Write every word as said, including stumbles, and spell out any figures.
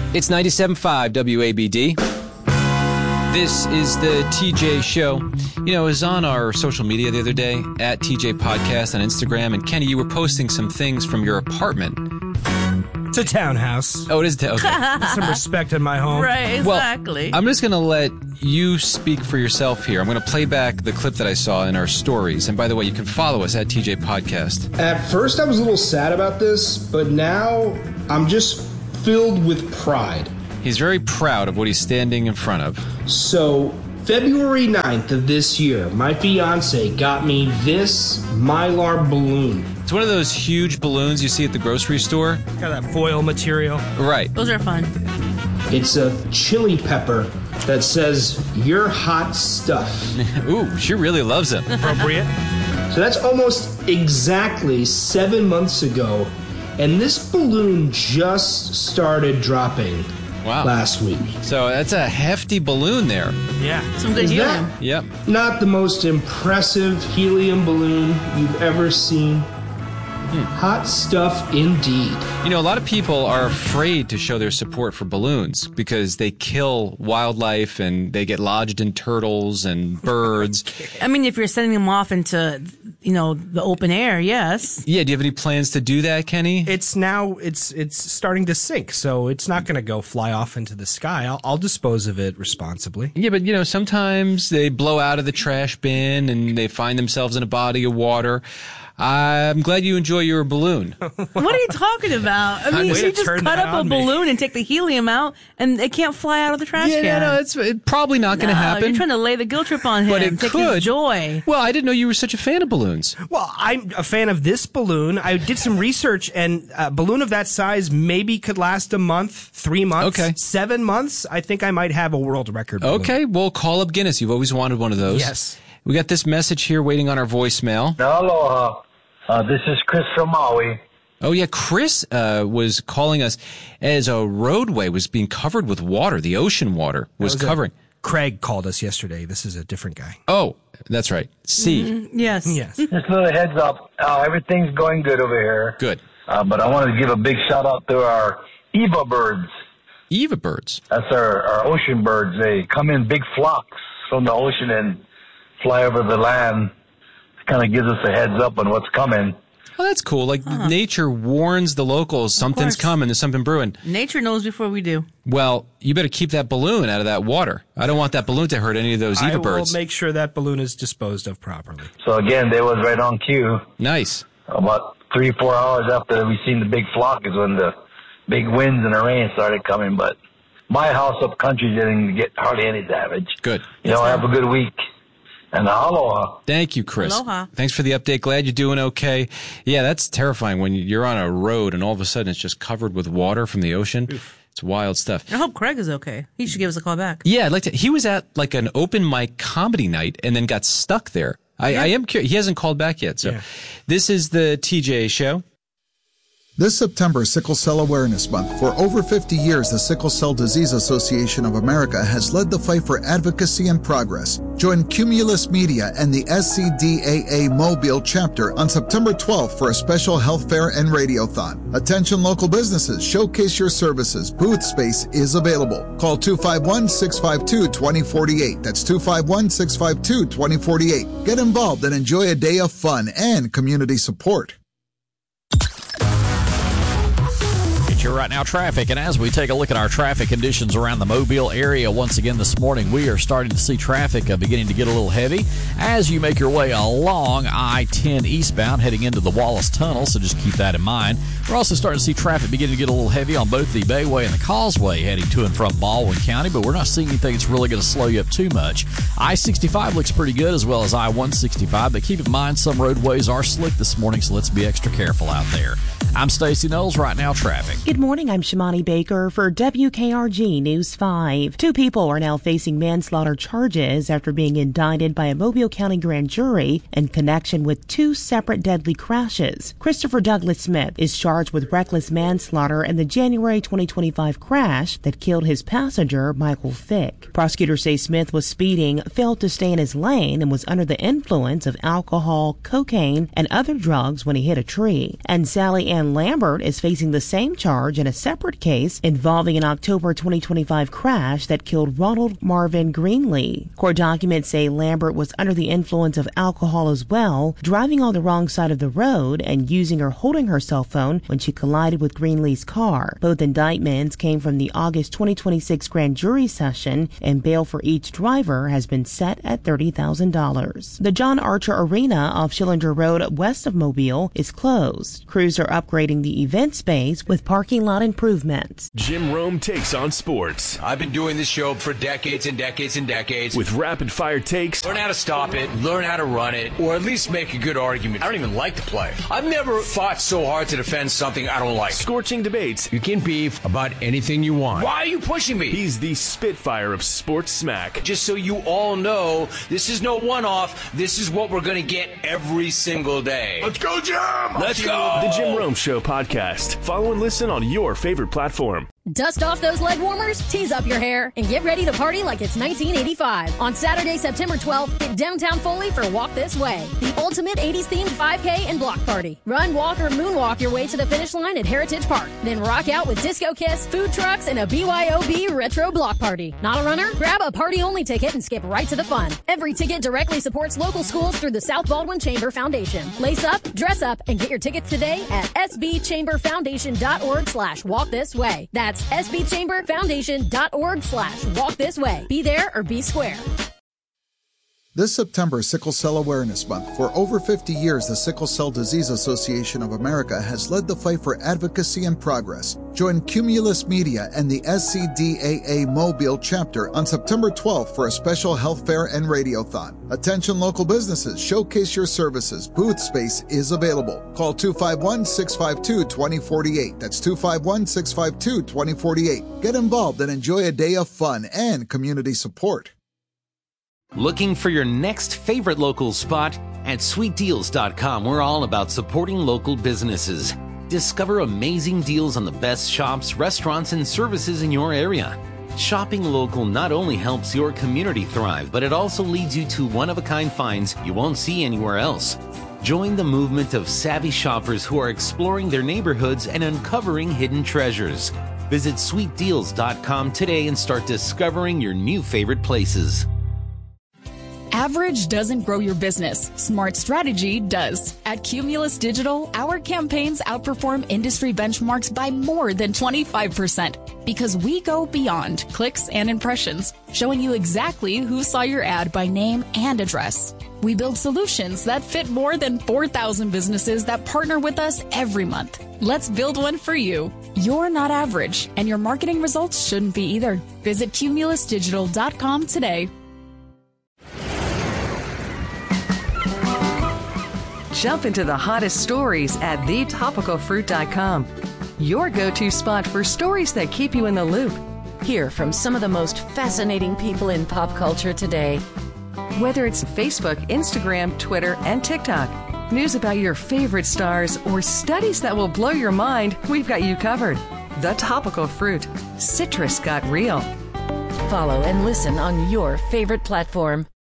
It's ninety-seven point five W A B D. This is the T J Show. You know, I was on our social media the other day, at T J Podcast on Instagram, and Kenny, you were posting some things from your apartment. It's a townhouse. Oh, it is a townhouse. Okay. Some respect in my home. Right, exactly. Well, I'm just going to let you speak for yourself here. I'm going to play back the clip that I saw in our stories. And by the way, you can follow us at T J Podcast. At first, I was a little sad about this, but now I'm just filled with pride. He's very proud of what he's standing in front of. So, February ninth of this year, my fiance got me this Mylar balloon. It's one of those huge balloons you see at the grocery store. Got that foil material. Right. Those are fun. It's a chili pepper that says, "You're hot stuff." Ooh, she really loves it. Appropriate. So that's almost exactly seven months ago, and this balloon just started dropping. Wow. Last week. So that's a hefty balloon there. Yeah. Some good Is helium. that Yep. not the most impressive helium balloon you've ever seen? Hmm. Hot stuff indeed. You know, a lot of people are afraid to show their support for balloons because they kill wildlife and they get lodged in turtles and birds. I mean, if you're sending them off into, you know, the open air, yes. Yeah, do you have any plans to do that, Kenny? It's now, it's it's starting to sink, so it's not going to go fly off into the sky. I'll, I'll dispose of it responsibly. Yeah, but, you know, sometimes they blow out of the trash bin and they find themselves in a body of water. I'm glad you enjoy your balloon. What are you talking about? I mean, Way you to just turn cut that up a on me. balloon and take the helium out, and it can't fly out of the trash Yeah, can. no, it's it's probably not going to No, happen. You're trying to lay the guilt trip on him. But it take could. his joy. Well, I didn't know you were such a fan of balloons. Well, I'm a fan of this balloon. I did some research, and a balloon of that size maybe could last a month, three months, Okay. seven months. I think I might have a world record balloon. Okay, well, call up Guinness. You've always wanted one of those. Yes. We got this message here waiting on our voicemail. Aloha. Uh, this is Chris from Maui. Oh, yeah, Chris uh, was calling us as a roadway was being covered with water. The ocean water was, That was a- covering. Craig called us yesterday. This is a different guy. Oh, that's right. C. Mm-hmm. Yes. Yes. Just a little heads up. Uh, everything's going good over here. Good. Uh, but I wanted to give a big shout out to our Eva birds. Eva birds. That's our, our ocean birds. They come in big flocks from the ocean and fly over the land. Kind of gives us a heads up on what's coming. Oh, that's cool. Like, Uh-huh. nature warns the locals something's course. coming, there's something brewing. Nature knows before we do. Well, you better keep that balloon out of that water. I don't want that balloon to hurt any of those I Eva will birds. make sure that balloon is disposed of properly. So again, they was right on cue. Nice. About three, four hours after we seen the big flock is when the big winds and the rain started coming. But my house up country didn't get hardly any damage. Good. You know, have a good week. And aloha. Thank you, Chris. Aloha. Thanks for the update. Glad you're doing okay. Yeah, that's terrifying when you're on a road and all of a sudden it's just covered with water from the ocean. Oof. It's wild stuff. I hope Craig is okay. He should give us a call back. Yeah, I'd like to. He was at like an open mic comedy night and then got stuck there. I, Yeah. I am curious. He hasn't called back yet. So Yeah. this is the T J Show. This September is Sickle Cell Awareness Month. For over fifty years, the Sickle Cell Disease Association of America has led the fight for advocacy and progress. Join Cumulus Media and the S C D A A Mobile chapter on September twelfth for a special health fair and radiothon. Attention local businesses, showcase your services. Booth space is available. Call two five one, six five two, two zero four eight. That's two five one, six five two, two zero four eight. Get involved and enjoy a day of fun and community support. Your Right Now traffic, and as we take a look at our traffic conditions around the Mobile area once again this morning, we are starting to see traffic uh, beginning to get a little heavy as you make your way along I ten eastbound heading into the Wallace Tunnel, so just keep that in mind. We're also starting to see traffic beginning to get a little heavy on both the Bayway and the Causeway heading to and from Baldwin County, but we're not seeing anything that's really going to slow you up too much. I sixty-five looks pretty good, as well as I one sixty-five, but keep in mind some roadways are slick this morning, so let's be extra careful out there. I'm Stacey Knowles, Right Now Traffic. Good morning, I'm Shimani Baker for W K R G News five. Two people are now facing manslaughter charges after being indicted by a Mobile County grand jury in connection with two separate deadly crashes. Christopher Douglas Smith is charged with reckless manslaughter in the January twenty twenty-five crash that killed his passenger, Michael Fick. Prosecutors say Smith was speeding, failed to stay in his lane, and was under the influence of alcohol, cocaine, and other drugs when he hit a tree. And Sally Ann John Lambert is facing the same charge in a separate case involving an October twenty twenty-five crash that killed Ronald Marvin Greenlee. Court documents say Lambert was under the influence of alcohol as well, driving on the wrong side of the road and using or holding her cell phone when she collided with Greenlee's car. Both indictments came from the August twenty twenty-six grand jury session, and bail for each driver has been set at thirty thousand dollars. The John Archer Arena off Schillinger Road west of Mobile is closed. Crews are upgrading the event space with parking lot improvements. Jim Rome takes on sports. I've been doing this show for decades and decades and decades. With rapid fire takes. Learn how to stop it, learn how to run it, or at least make a good argument. I don't even like to play. I've never fought so hard to defend something I don't like. Scorching debates. You can beef about anything you want. Why are you pushing me? He's the Spitfire of sports smack. Just so you all know, this is no one-off. This is what we're going to get every single day. Let's go, Jim! Let's go! The Jim Rome Show podcast. Follow and listen on your favorite platform. Dust off those leg warmers, tease up your hair, and get ready to party like it's nineteen eighty-five. On Saturday, September twelfth, hit downtown Foley for Walk This Way, the ultimate eighties-themed five K and block party. Run, walk, or moonwalk your way to the finish line at Heritage Park. Then rock out with Disco Kiss, food trucks, and a B Y O B retro block party. Not a runner? Grab a party-only ticket and skip right to the fun. Every ticket directly supports local schools through the South Baldwin Chamber Foundation. Lace up, dress up, and get your tickets today at sbchamberfoundation.org slash walk this way. That's sbchamberfoundation.org slash walk this way. Be there or be square. This September is Sickle Cell Awareness Month. For over fifty years, the Sickle Cell Disease Association of America has led the fight for advocacy and progress. Join Cumulus Media and the S C D A A Mobile chapter on September twelfth for a special health fair and radiothon. Attention local businesses, showcase your services. Booth space is available. Call two five one, six five two, two zero four eight. That's two five one, six five two, two zero four eight. Get involved and enjoy a day of fun and community support. Looking for your next favorite local spot? At sweet deals dot com, we're all about supporting local businesses. Discover amazing deals on the best shops, restaurants, and services in your area. Shopping local not only helps your community thrive, but it also leads you to one-of-a-kind finds you won't see anywhere else. Join the movement of savvy shoppers who are exploring their neighborhoods and uncovering hidden treasures. Visit sweet deals dot com today and start discovering your new favorite places. Average doesn't grow your business. Smart strategy does. At Cumulus Digital, our campaigns outperform industry benchmarks by more than twenty-five percent because we go beyond clicks and impressions, showing you exactly who saw your ad by name and address. We build solutions that fit more than four thousand businesses that partner with us every month. Let's build one for you. You're not average, and your marketing results shouldn't be either. Visit cumulus digital dot com today. Jump into the hottest stories at the topical fruit dot com. Your go-to spot for stories that keep you in the loop. Hear from some of the most fascinating people in pop culture today. Whether it's Facebook, Instagram, Twitter, and TikTok, news about your favorite stars, or studies that will blow your mind, we've got you covered. The Topical Fruit. Citrus got real. Follow and listen on your favorite platform.